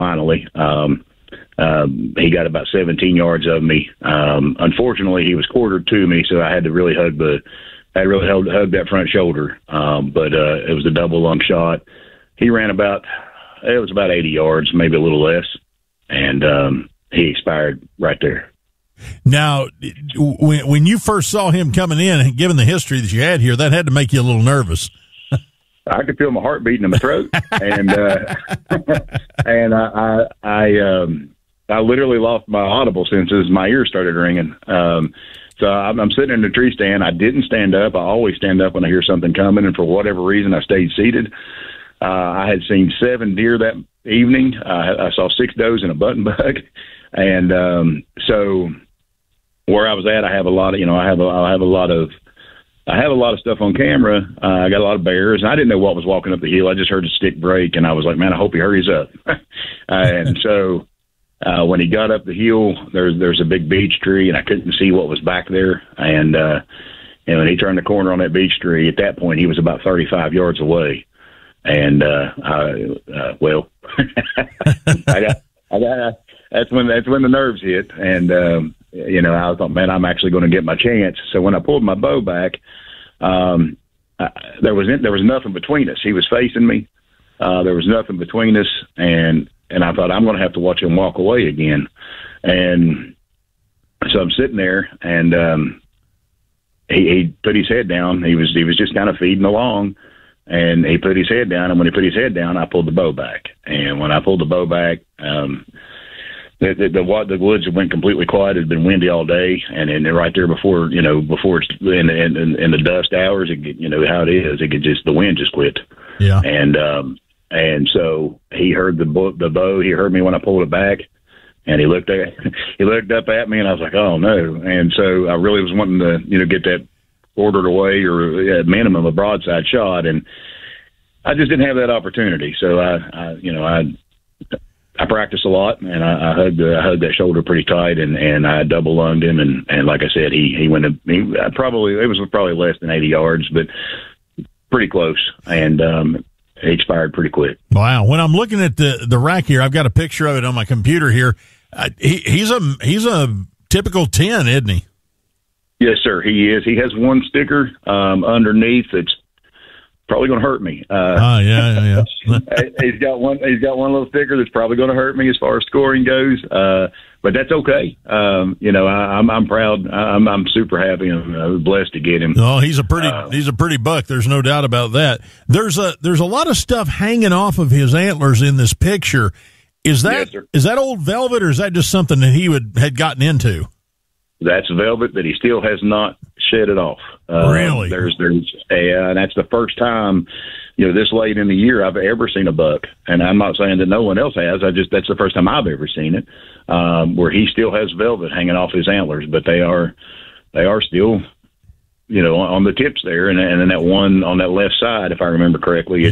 finally. He got about 17 yards of me. Unfortunately, he was quartered to me, so I had to really hug hug that front shoulder. But it was a double lung shot. He ran about 80 yards, maybe a little less, and he expired right there. Now, when you first saw him coming in, given the history that you had here, that had to make you a little nervous. I could feel my heart beating in my throat, and and I literally lost my audible senses. My ears started ringing. So I'm sitting in the tree stand. I didn't stand up. I always stand up when I hear something coming, and for whatever reason, I stayed seated. I had seen 7 deer that evening. I saw 6 does and a button bug, and so where I was at, I have a lot of, I have a lot of stuff on camera. I got a lot of bears, and I didn't know what was walking up the hill. I just heard a stick break, and I was like, man, I hope he hurries up. And so when he got up the hill, there's a big beech tree, and I couldn't see what was back there. And when he turned the corner on that beech tree, at that point, he was about 35 yards away. And well, that's when the nerves hit, and I thought, man, I'm actually going to get my chance. So when I pulled my bow back, there was nothing between us. He was facing me. There was nothing between us, and I thought, I'm going to have to watch him walk away again. And so I'm sitting there, and he put his head down. He was just kind of feeding along, and he put his head down. And when he put his head down, I pulled the bow back. And when I pulled the bow back, the woods went completely quiet. It had been windy all day, and then right there before it's in the dust hours, how it is. The wind just quit. Yeah. And so he heard the bow. He heard me when I pulled it back, and he looked up at me, and I was like, oh no. And so I really was wanting to get that ordered away, or at minimum a broadside shot, and I just didn't have that opportunity. So I practiced a lot, and I hugged that shoulder pretty tight, and I double lunged him, and like I said, he went. It was probably less than 80 yards, but pretty close, and he expired pretty quick. Wow! When I'm looking at the rack here, I've got a picture of it on my computer here. He's a typical 10, isn't he? Yes, sir. He is. He has one sticker underneath that's probably going to hurt me. Yeah. He's got one little sticker that's probably going to hurt me as far as scoring goes. But that's okay. I'm proud. I'm super happy and blessed to get him. Oh, he's a pretty buck. There's no doubt about that. There's a lot of stuff hanging off of his antlers in this picture. Is that old velvet, or is that just something that he had gotten into? That's velvet that he still has not shed it off. Really? And that's the first time, this late in the year I've ever seen a buck. And I'm not saying that no one else has. That's the first time I've ever seen it, where he still has velvet hanging off his antlers, but they are still, on the tips there. And then that one on that left side, if I remember correctly,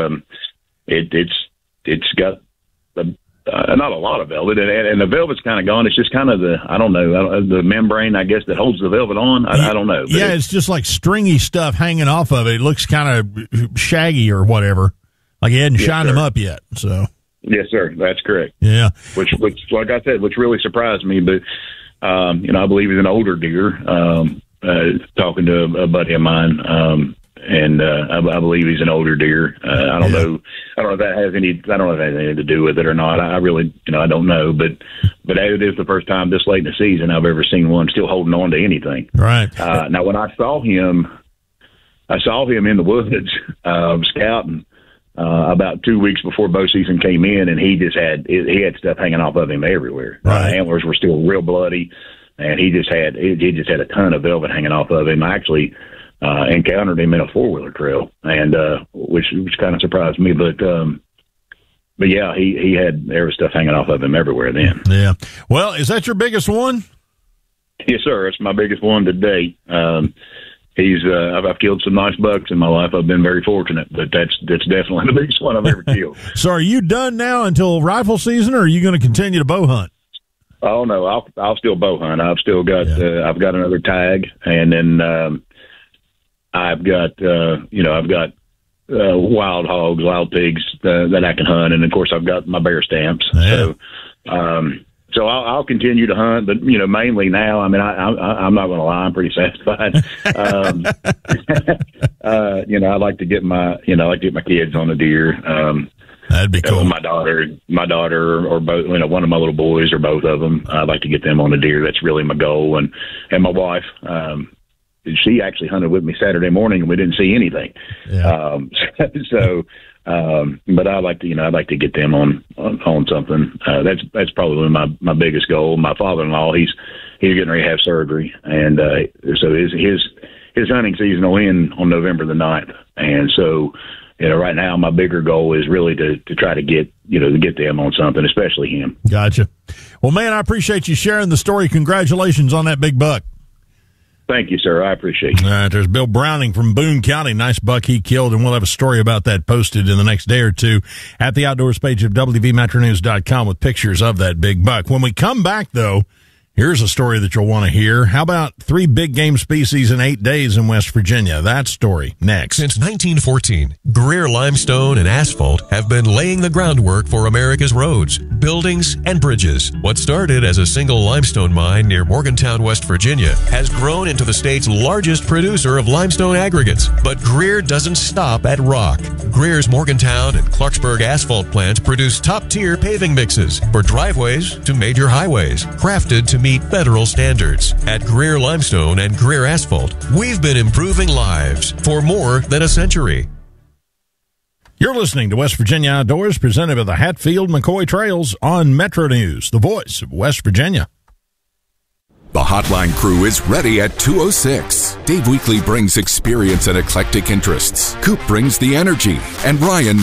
it's got not a lot of velvet, and the velvet's kind of gone. It's just kind of the membrane, I guess, that holds the velvet on. I don't know. Yeah, it's just like stringy stuff hanging off of it. It looks kind of shaggy or whatever, like he hadn't shined them up yet. So yes, sir, that's correct. Yeah, which like I said, which really surprised me. But I believe he's an older deer. Talking to a buddy of mine. And I believe he's an older deer. I don't know if that has anything to do with it or not. I really, I don't know. But it is the first time this late in the season I've ever seen one still holding on to anything. Right. Now, when I saw him in the woods scouting about 2 weeks before bow season came in, and he had stuff hanging off of him everywhere. Right. Antlers were still real bloody, and he just had a ton of velvet hanging off of him. I actually encountered him in a 4-wheeler trail, and which kind of surprised me. But yeah, there was stuff hanging off of him everywhere then. Yeah. Well, is that your biggest one? Yes, sir. It's my biggest one to date. I've killed some nice bucks in my life. I've been very fortunate, but that's definitely the biggest one I've ever killed. So, are you done now until rifle season, or are you going to continue to bow hunt? Oh no, I'll still bow hunt. I've still got I've got another tag, and then I've got wild hogs, wild pigs that I can hunt, and of course I've got my bear stamps. Yeah. So I'll continue to hunt, but mainly now. I mean, I'm not going to lie, I'm pretty satisfied. I like to get my kids on a deer. That'd be cool. My daughter, or both. One of my little boys, or both of them. I'd like to get them on a deer. That's really my goal. And my wife, she actually hunted with me Saturday morning, and we didn't see anything. Yeah. But I'd like to get them on something. That's probably my biggest goal. My father-in-law, he's getting ready to have surgery, and so his hunting season will end on November the 9th. And so, right now my bigger goal is really to try to get them on something, especially him. Gotcha. Well, man, I appreciate you sharing the story. Congratulations on that big buck. Thank you, sir. I appreciate you. All right, there's Bill Browning from Boone County. Nice buck he killed, and we'll have a story about that posted in the next day or two at the Outdoors page of WVMetroNews.com with pictures of that big buck. When we come back, though, here's a story that you'll want to hear. How about 3 big game species in 8 days in West Virginia? That story next. Since 1914, Greer Limestone and Asphalt have been laying the groundwork for America's roads, buildings, and bridges. What started as a single limestone mine near Morgantown, West Virginia, has grown into the state's largest producer of limestone aggregates. But Greer doesn't stop at rock. Greer's Morgantown and Clarksburg asphalt plants produce top-tier paving mixes for driveways to major highways, crafted to meet federal standards. At Greer Limestone and Greer Asphalt, we've been improving lives for more than a century. You're listening to West Virginia Outdoors, presented by the Hatfield-McCoy Trails on Metro News, the voice of West Virginia. The Hotline crew is ready at 2:06. Dave Weekley brings experience and eclectic interests. Coop brings the energy. And Ryan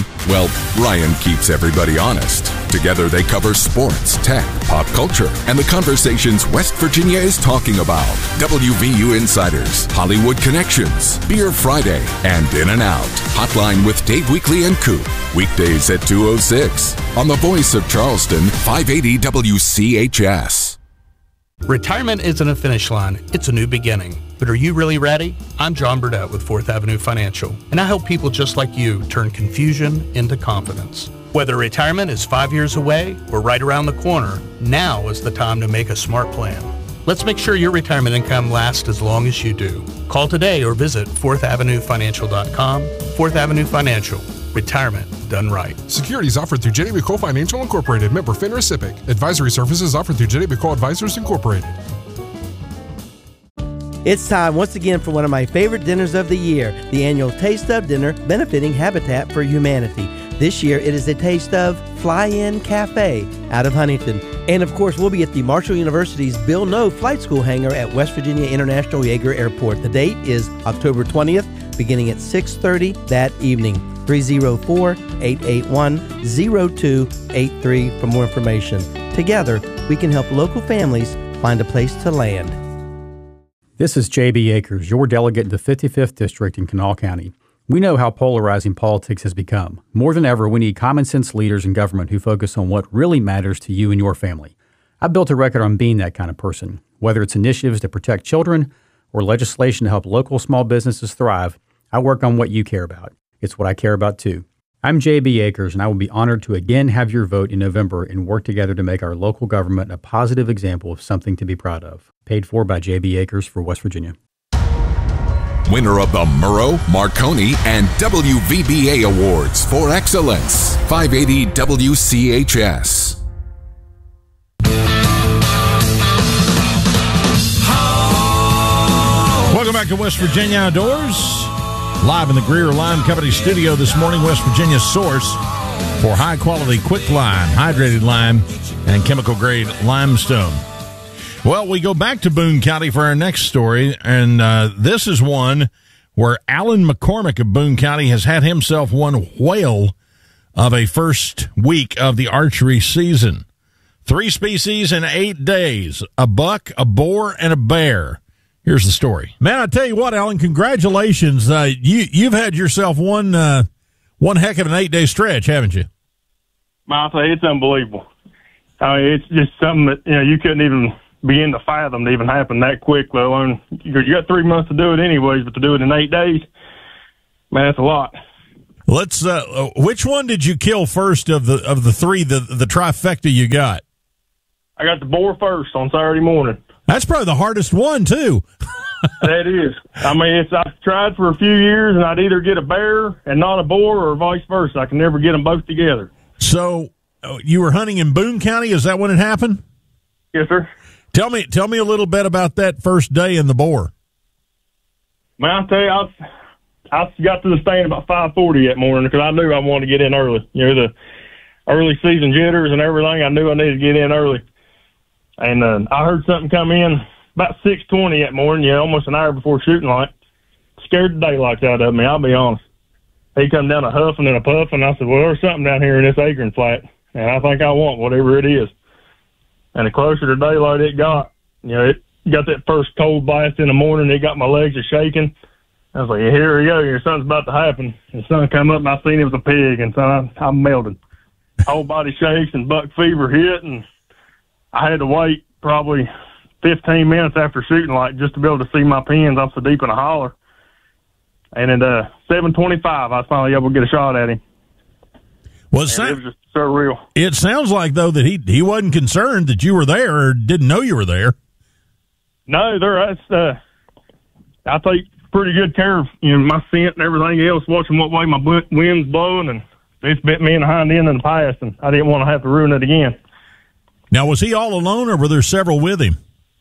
keeps everybody honest. Together they cover sports, tech, pop culture, and the conversations West Virginia is talking about. WVU Insiders, Hollywood Connections, Beer Friday, and In and Out. Hotline with Dave Weekley and Coop. Weekdays at 2:06. On the voice of Charleston, 580 WCHS. Retirement isn't a finish line, it's a new beginning. But are you really ready? I'm John Burdett with 4th Avenue Financial, and I help people just like you turn confusion into confidence. Whether retirement is 5 years away or right around the corner, now is the time to make a smart plan. Let's make sure your retirement income lasts as long as you do. Call today or visit 4thavenuefinancial.com. 4th Avenue Financial. Retirement done right. Securities offered through J.D. McCall Financial Incorporated, member FINRA SIPC. Advisory services offered through J.D. McCall Advisors Incorporated. It's time once again for one of my favorite dinners of the year, the annual Taste of Dinner benefiting Habitat for Humanity. This year it is a Taste of Fly-In Cafe out of Huntington. And of course we'll be at the Marshall University's Bill Noe Flight School hangar at West Virginia International Yeager Airport. The date is October 20th, beginning at 6:30 that evening. 304-881-0283 for more information. Together, we can help local families find a place to land. This is J.B. Akers, your delegate in the 55th District in Kanawha County. We know how polarizing politics has become. More than ever, we need common-sense leaders in government who focus on what really matters to you and your family. I've built a record on being that kind of person. Whether it's initiatives to protect children or legislation to help local small businesses thrive, I work on what you care about. It's what I care about, too. I'm J.B. Akers, and I will be honored to again have your vote in November and work together to make our local government a positive example of something to be proud of. Paid for by J.B. Akers for West Virginia. Winner of the Murrow, Marconi, and WVBA Awards for Excellence. 580 WCHS. Welcome back to West Virginia Outdoors. Live in the Greer Lime Company studio this morning, West Virginia's source for high-quality quick lime, hydrated lime, and chemical-grade limestone. Well, we go back to Boone County for our next story, and this is one where Alan McCormick of Boone County has had himself one whale of a first week of the archery season. 3 species in 8 days, a buck, a boar, and a bear. Here's the story. Man, I tell you what, Alan, congratulations. You've had yourself one heck of an 8-day stretch, haven't you? I'll tell you, it's unbelievable. I mean, it's just something that, you couldn't even begin to fathom to even happen that quick, let alone you got 3 months to do it anyways, but to do it in 8 days, man, that's a lot. Let's. Which one did you kill first of the three? The trifecta you got. I got the boar first on Saturday morning. That's probably the hardest one too. That is. I mean, I've tried for a few years, and I'd either get a bear and not a boar, or vice versa. I can never get them both together. So, you were hunting in Boone County? Is that when it happened? Yes, sir. Tell me a little bit about that first day in the boar. Man, I'll tell you, I got to the stand about 5:40 that morning because I knew I wanted to get in early. You know, the early season jitters and everything. I knew I needed to get in early, and I heard something come in about 6:20 that morning. Yeah, almost an hour before shooting light. Scared the daylights out of me. I'll be honest. He come down a huffing and a puffing. I said, "Well, there's something down here in this acorn flat, and I think I want whatever it is." And the closer to daylight it got, you know, it got that first cold blast in the morning. It got my legs a shaking. I was like, yeah, here we go. Something's about to happen. And the sun come up, and I seen it was a pig, and so I melted. Whole body shakes and buck fever hit, and I had to wait probably 15 minutes after shooting light just to be able to see my pins. I'm so deep in a holler. And at 7:25, I was finally able to get a shot at him. Well, it was just surreal. It sounds like, though, that he wasn't concerned that you were there or didn't know you were there. No, I take pretty good care of my scent and everything else, watching what way my wind's blowing, and it's bit me in the hind end in the past, and I didn't want to have to ruin it again. Now, was he all alone, or were there several with him?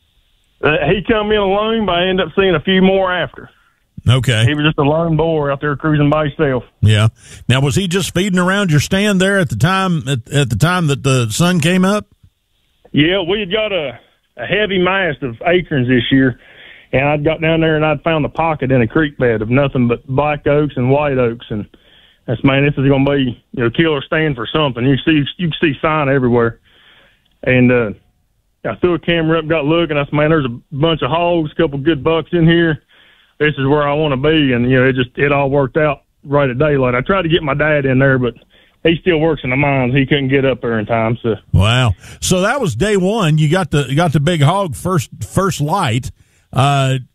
He come in alone, but I ended up seeing a few more after. Okay. He was just a lone boar out there cruising by himself. Yeah. Now, was he just feeding around your stand there at the time at the time that the sun came up? Yeah, we had got a heavy mast of acorns this year, and I'd got down there and I'd found a pocket in a creek bed of nothing but black oaks and white oaks, and this is going to be killer stand for something. You can see sign everywhere, and I threw a camera up, got looking. I said, man, there's a bunch of hogs, a couple good bucks in here. This is where I want to be, and it all worked out right at daylight. I tried to get my dad in there, but he still works in the mines. He couldn't get up there in time. So wow. So that was day one. You got the big hog first light. And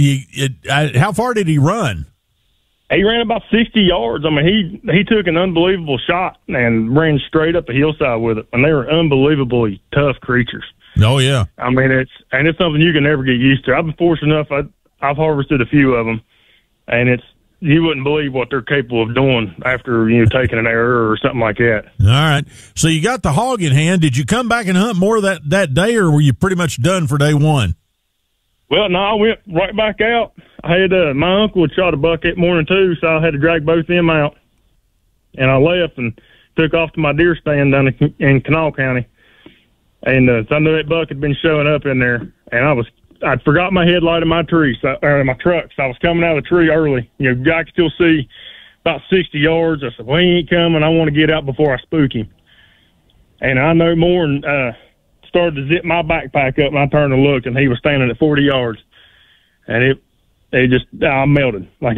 how far did he run? He ran about 60 yards. I mean, he took an unbelievable shot and ran straight up the hillside with it. And they were unbelievably tough creatures. Oh yeah. I mean, it's something you can never get used to. I've been fortunate enough. I've harvested a few of them, and you wouldn't believe what they're capable of doing after taking an error or something like that. All right. So you got the hog in hand. Did you come back and hunt more that day, or were you pretty much done for day one? Well, no, I went right back out. I had my uncle had shot a buck that morning too, so I had to drag both of them out, and I left and took off to my deer stand down in Kanawha County, and so I knew that buck had been showing up in there, and I'd forgot my headlight in my tree, or my truck, so I was coming out of the tree early. I could still see about 60 yards. I said, well, he ain't coming. I want to get out before I spook him. And I no more and started to zip my backpack up, and I turned and looked, and he was standing at 40 yards. And I melted. Like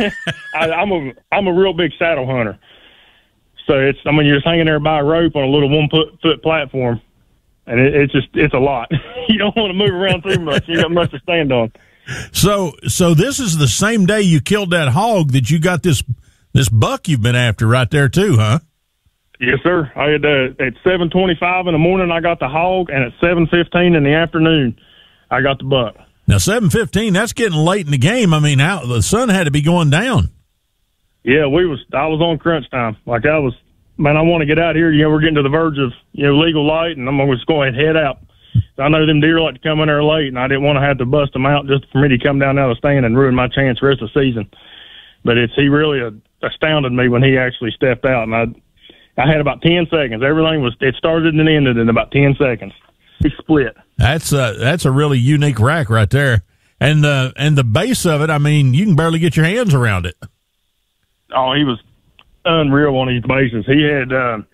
I'm a real big saddle hunter. So you're just hanging there by a rope on a little 1 foot platform. And it's a lot. You don't want to move around too much. You got much to stand on. So this is the same day you killed that hog that you got this buck you've been after right there too, huh? Yes, sir. I had at 7:25 in the morning I got the hog, and at 7:15 in the afternoon I got the buck. Now 7:15, that's getting late in the game. I mean, the sun had to be going down. Yeah, I was on crunch time. Like I was. Man, I want to get out here. We're getting to the verge of legal light, and I'm just going to head out. I know them deer like to come in there late, and I didn't want to have to bust them out just for me to come down out of the stand and ruin my chance the rest of the season. But he really astounded me when he actually stepped out, and I had about 10 seconds. It started and ended in about 10 seconds. He split. That's a really unique rack right there, and the base of it. I mean, you can barely get your hands around it. Oh, he was unreal on these bases. He had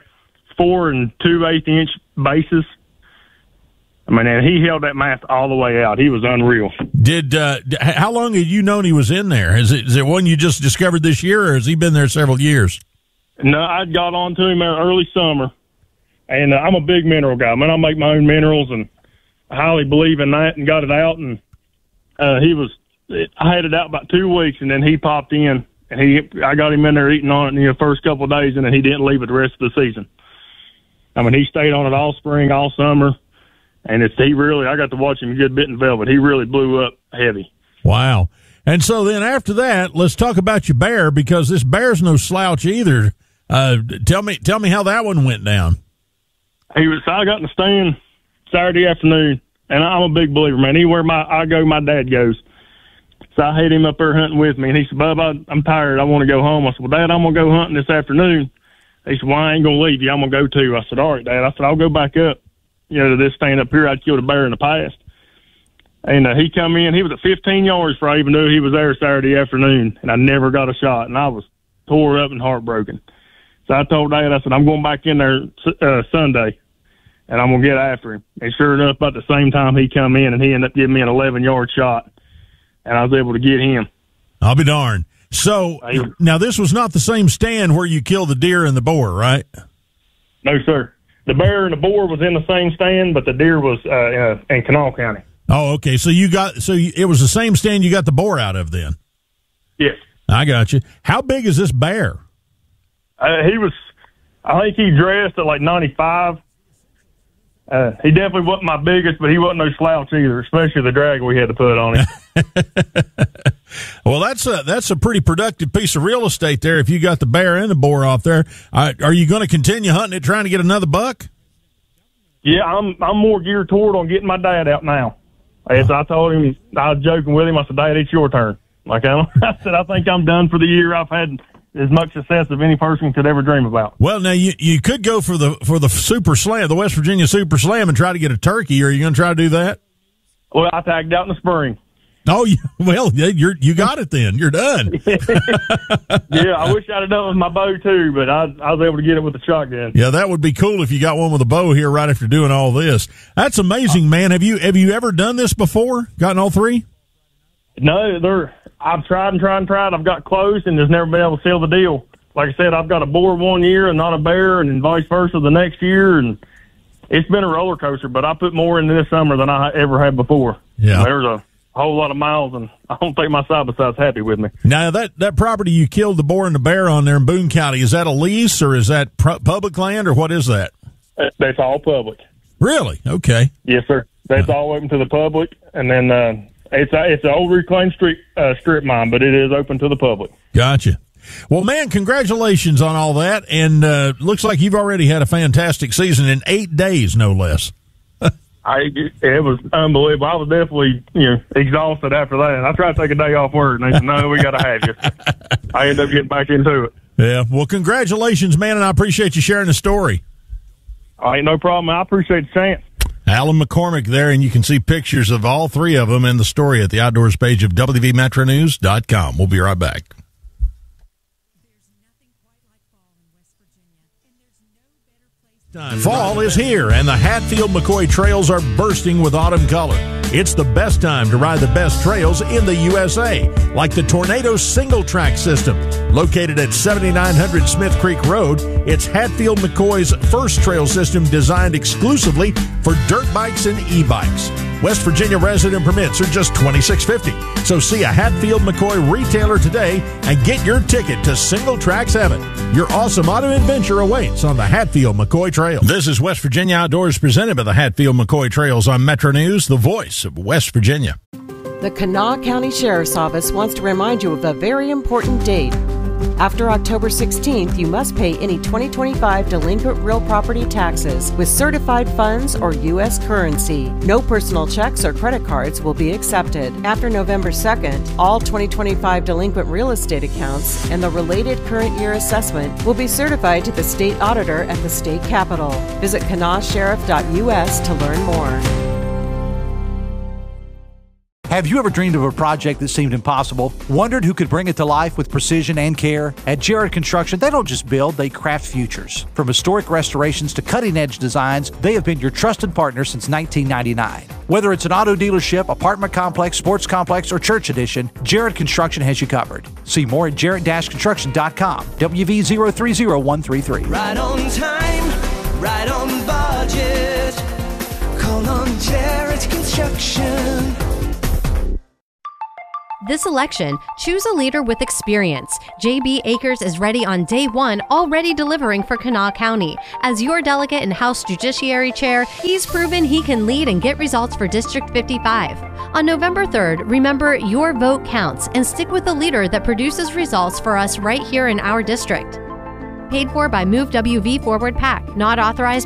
4 2/8 inch bases. I mean, and he held that mast all the way out. He was unreal. How long had you known he was in there? Is it one you just discovered this year, or has he been there several years? No, I got on to him early summer, and I'm a big mineral guy. Man, I make my own minerals, and I highly believe in that, and got it out. And I had it out about 2 weeks, and then he popped in and I got him in there eating on it in the first couple of days, and then he didn't leave it the rest of the season. I mean, he stayed on it all spring, all summer, and I got to watch him a good bit in velvet. He really blew up heavy. Wow. And so then after that, let's talk about your bear, because this bear's no slouch either. Tell me how that one went down. I got in the stand Saturday afternoon, and I'm a big believer, man. Anywhere I go, my dad goes. So I had him up there hunting with me, and he said, Bub, I'm tired. I want to go home. I said, well, Dad, I'm going to go hunting this afternoon. He said, well, I ain't going to leave you. I'm going to go too. I said, all right, Dad. I said, I'll go back up, to this stand up here. I'd killed a bear in the past. And he come in. He was at 15 yards before I even knew he was there Saturday afternoon, and I never got a shot, and I was tore up and heartbroken. So I told Dad, I said, I'm going back in there Sunday, and I'm going to get after him. And sure enough, about the same time he come in, and he ended up giving me an 11-yard shot, and I was able to get him. I'll be darned. So now this was not the same stand where you killed the deer and the boar, right? No, sir. The bear and the boar was in the same stand, but the deer was in Kanawha County. Oh, okay. So it was the same stand you got the boar out of then? Yes. I got you. How big is this bear? I think he dressed at like 95. He definitely wasn't my biggest, but he wasn't no slouch either, especially the drag we had to put on him. Well, that's a pretty productive piece of real estate there if you got the bear and the boar off there. Are you going to continue hunting it, trying to get another buck? Yeah, I'm more geared toward on getting my dad out now. As I told him, I was joking with him, I said, Dad, it's your turn. I said, I think I'm done for the year. I've had as much success as any person could ever dream about. Well, now you could go for the Super Slam, the West Virginia Super Slam, and try to get a turkey. Are you going to try to do that? Well, I tagged out in the spring. Oh, well, you got it then. You're done. Yeah, I wish I'd have done it with my bow too, but I was able to get it with the shotgun. Yeah, that would be cool if you got one with a bow here right after doing all this. That's amazing, man. Have you ever done this before? Gotten all three? No, I've tried and tried and tried. I've got close and just never been able to seal the deal. Like I said, I've got a boar one year and not a bear, and then vice versa the next year, and it's been a roller coaster. But I put more into this summer than I ever had before. Yeah, there's a whole lot of miles, and I don't think my side by side's happy with me. Now that property you killed the boar and the bear on there in Boone County, is that a lease or is that public land or what is that? That's all public. Really? Okay. Yes, sir. That's all open to the public, and then it's an old reclaimed strip mine, but it is open to the public. Gotcha. Well, man, congratulations on all that, and looks like you've already had a fantastic season in 8 days, no less. It was unbelievable. I was definitely exhausted after that, and I tried to take a day off work, and they said, no, we got to have you. I ended up getting back into it. Yeah, well, congratulations, man, and I appreciate you sharing the story. Ain't no problem. I appreciate the chance. Alan McCormick there, and you can see pictures of all three of them in the story at the Outdoors page of WVMetroNews.com. We'll be right back. Fall is here, and the Hatfield-McCoy trails are bursting with autumn color. It's the best time to ride the best trails in the USA, like the Tornado Single Track System. Located at 7900 Smith Creek Road, it's Hatfield-McCoy's first trail system designed exclusively for dirt bikes and e-bikes. West Virginia resident permits are just $26.50. So see a Hatfield-McCoy retailer today and get your ticket to Single Tracks Heaven. Your awesome auto adventure awaits on the Hatfield-McCoy Trail. This is West Virginia Outdoors presented by the Hatfield-McCoy Trails on Metro News, the voice of West Virginia. The Kanawha County Sheriff's Office wants to remind you of a very important date. After October 16th, you must pay any 2025 delinquent real property taxes with certified funds or U.S. currency. No personal checks or credit cards will be accepted. After November 2nd, all 2025 delinquent real estate accounts and the related current year assessment will be certified to the state auditor at the state capitol. Visit kanawhasheriff.us to learn more. Have you ever dreamed of a project that seemed impossible? Wondered who could bring it to life with precision and care? At Jared Construction, they don't just build, they craft futures. From historic restorations to cutting-edge designs, they have been your trusted partner since 1999. Whether it's an auto dealership, apartment complex, sports complex, or church addition, Jared Construction has you covered. See more at jarrett-construction.com. WV030133. Right on time, right on budget. Call on Jared Construction. This election, choose a leader with experience. J.B. Akers is ready on day one, already delivering for Kanawha County. As your delegate and House Judiciary Chair, he's proven he can lead and get results for District 55. On November 3rd, remember your vote counts and stick with a leader that produces results for us right here in our district. Paid for by Move WV Forward PAC, not authorized